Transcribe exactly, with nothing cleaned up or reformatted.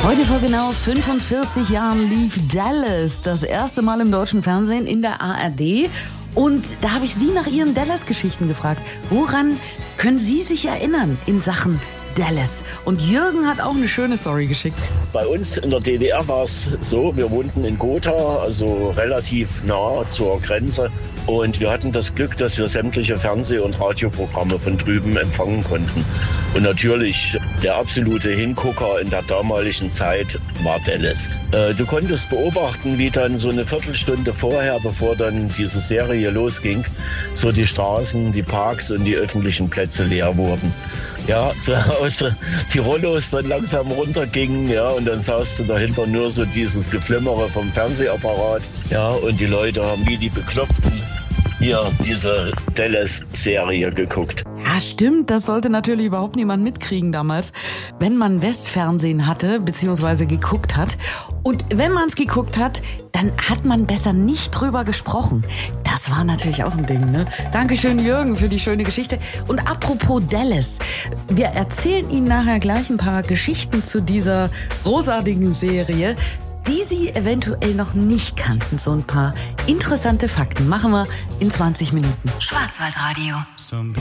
Heute vor genau fünfundvierzig Jahren lief Dallas das erste Mal im deutschen Fernsehen in der A R D. Und da habe ich Sie nach Ihren Dallas-Geschichten gefragt. Woran können Sie sich erinnern in Sachen Dallas? Und Jürgen hat auch eine schöne Story geschickt. Bei uns in der D D R war es so, wir wohnten in Gotha, also relativ nah zur Grenze. Und wir hatten das Glück, dass wir sämtliche Fernseh- und Radioprogramme von drüben empfangen konnten. Und natürlich der absolute Hingucker in der damaligen Zeit war Dallas. Äh, du konntest beobachten, wie dann so eine Viertelstunde vorher, bevor dann diese Serie losging, so die Straßen, die Parks und die öffentlichen Plätze leer wurden. Ja, zu Hause die Rollos dann langsam runtergingen, ja, und dann saß du dahinter nur so dieses Geflimmere vom Fernsehapparat, ja, und die Leute haben wie die Bekloppten hier diese Dallas-Serie geguckt. Ja, stimmt, das sollte natürlich überhaupt niemand mitkriegen damals, wenn man Westfernsehen hatte, beziehungsweise geguckt hat. Und wenn man es geguckt hat, dann hat man besser nicht drüber gesprochen. Das war natürlich auch ein Ding, ne? Dankeschön, Jürgen, für die schöne Geschichte. Und apropos Dallas, wir erzählen Ihnen nachher gleich ein paar Geschichten zu dieser großartigen Serie, die Sie eventuell noch nicht kannten. So ein paar interessante Fakten machen wir in zwanzig Minuten. Schwarzwaldradio.